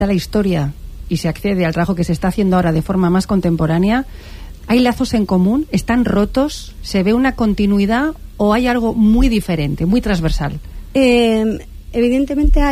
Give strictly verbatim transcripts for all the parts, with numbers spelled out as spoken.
a la historia y se accede al trabajo que se está haciendo ahora de forma más contemporánea, ¿hay lazos en común? ¿Están rotos? ¿Se ve una continuidad o hay algo muy diferente, muy transversal? Eh, evidentemente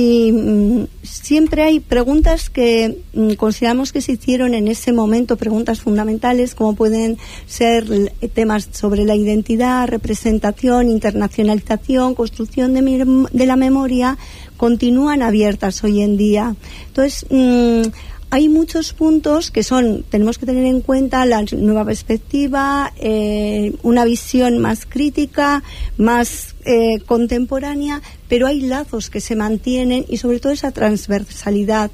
hay siempre hay preguntas que mm, consideramos que se hicieron en ese momento, preguntas fundamentales como pueden ser temas sobre la identidad, representación, internacionalización, construcción de, mi, de la memoria, continúan abiertas hoy en día. Entonces, mmm, hay muchos puntos que son, tenemos que tener en cuenta la nueva perspectiva, eh, una visión más crítica, más eh, contemporánea, pero hay lazos que se mantienen y sobre todo esa transversalidad.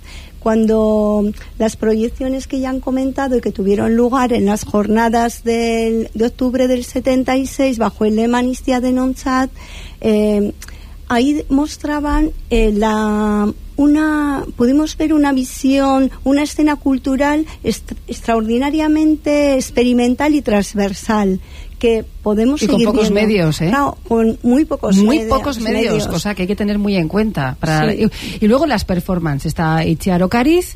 Cuando las proyecciones que ya han comentado y que tuvieron lugar en las jornadas del, de octubre del setenta y seis bajo el lema Amnistía Denontzat, eh, ahí mostraban eh, la una pudimos ver una visión, una escena cultural est- extraordinariamente experimental y transversal que podemos y seguir con pocos viendo. medios, ¿eh? Claro, con muy pocos muy medios, pocos medios, medios, cosa que hay que tener muy en cuenta. Para, sí. y, y luego las performances, está Itziar Ocariz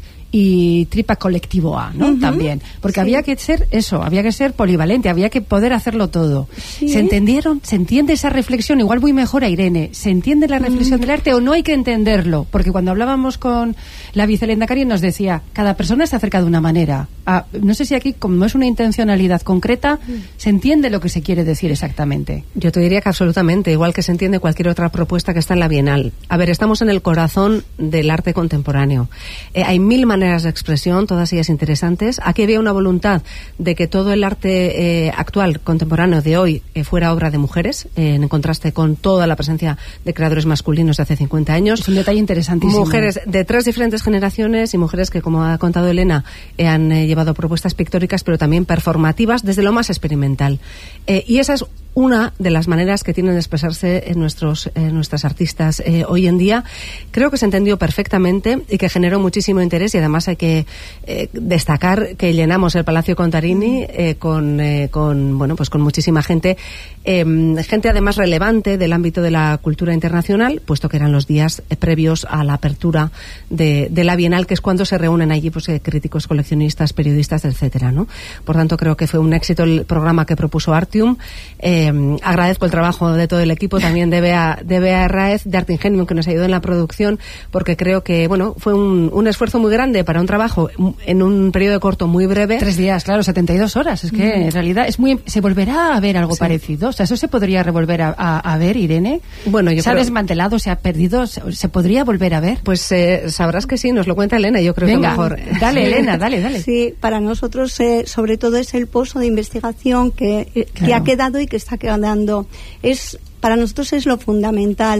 y Tripa Colectivo A, ¿no? Uh-huh. También, porque sí. había que ser eso, había que ser polivalente, había que poder hacerlo todo. Sí. ¿Se entendieron? ¿Se entiende esa reflexión? Igual voy mejor a Irene. ¿Se entiende la reflexión uh-huh. del arte o no hay que entenderlo? Porque cuando hablábamos con la vicelendakari nos decía, cada persona se acerca de una manera. Ah, no sé si aquí, como es una intencionalidad concreta, uh-huh. se entiende lo que se quiere decir exactamente. Yo te diría que absolutamente, igual que se entiende cualquier otra propuesta que está en la Bienal. A ver, estamos en el corazón del arte contemporáneo. Eh, hay mil maneras de expresión, todas ellas interesantes. Aquí había una voluntad de que todo el arte eh, actual, contemporáneo de hoy, eh, fuera obra de mujeres, eh, en contraste con toda la presencia de creadores masculinos de hace cincuenta años. Es un detalle interesantísimo. Mujeres de tres diferentes generaciones y mujeres que, como ha contado Elena, eh, han eh, llevado propuestas pictóricas, pero también performativas desde lo más experimental. Eh, y esa es una de las maneras que tienen de expresarse en nuestros eh, nuestras artistas eh, hoy en día. Creo que se entendió perfectamente y que generó muchísimo interés, y además hay que eh, destacar que llenamos el Palacio Contarini eh, con eh, con bueno pues con muchísima gente, eh, gente además relevante del ámbito de la cultura internacional, puesto que eran los días eh, previos a la apertura de, de la Bienal, que es cuando se reúnen allí pues eh, críticos, coleccionistas, periodistas, etcétera, ¿no? Por tanto, creo que fue un éxito el programa que propuso Artium. Eh, Eh, agradezco el trabajo de todo el equipo, también de Bea, de Bea Herráez, de Arte Ingenium, que nos ayudó en la producción, porque creo que bueno fue un, un esfuerzo muy grande para un trabajo en un periodo corto muy breve. Tres días, claro, setenta y dos horas. Es que mm. en realidad es muy se volverá a ver algo sí. parecido. O sea, eso se podría revolver a, a, a ver, Irene. Bueno, yo se creo... ha desmantelado, se ha perdido, se, se podría volver a ver. Pues eh, sabrás que sí, nos lo cuenta Elena. Yo creo Venga, que mejor. Dale, sí. Elena, dale, dale. Sí, para nosotros eh, sobre todo es el pozo de investigación que, eh, claro. que ha quedado y que está quedando. Es para nosotros es lo fundamental,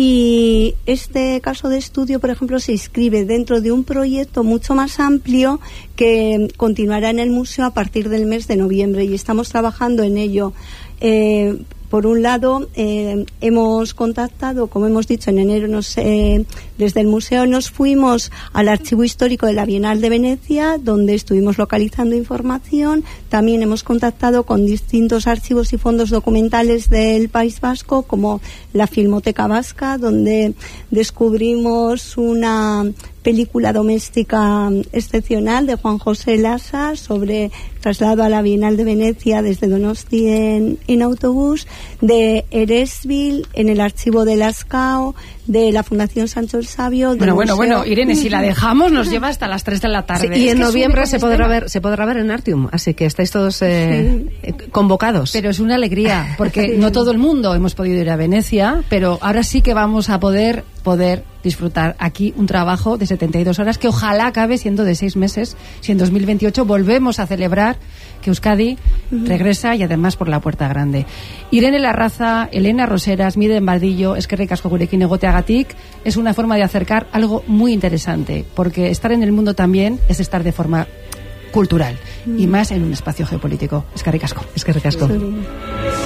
y este caso de estudio, por ejemplo, se inscribe dentro de un proyecto mucho más amplio que continuará en el museo a partir del mes de noviembre, y estamos trabajando en ello. Eh, Por un lado, eh, hemos contactado, como hemos dicho, en enero nos, eh, desde el museo nos fuimos al Archivo Histórico de la Bienal de Venecia, donde estuvimos localizando información. También hemos contactado con distintos archivos y fondos documentales del País Vasco, como la Filmoteca Vasca, donde descubrimos una película doméstica excepcional de Juan José Lasa sobre traslado a la Bienal de Venecia desde Donosti en, en autobús, de Eresbil en el archivo de Lascao, de la Fundación Sancho el Sabio. Bueno, bueno, bueno, Irene, si la dejamos nos lleva hasta las tres de la tarde. Sí, y es en noviembre es se podrá ver se podrá ver en Artium, así que estáis todos eh, sí. convocados. Pero es una alegría, porque sí. no todo el mundo hemos podido ir a Venecia, pero ahora sí que vamos a poder poder disfrutar aquí un trabajo de setenta y dos horas que ojalá acabe siendo de seis meses, si en dos mil veintiocho volvemos a celebrar que Euskadi uh-huh. regresa, y además por la puerta grande. Irene Larraza, Elena Roseras, Miren Baldillo, eskerrik asko gurekin egoteagatik, es una forma de acercar algo muy interesante, porque estar en el mundo también es estar de forma cultural, uh-huh. y más en un espacio geopolítico. Eskerrik asko. Eskerrik asko.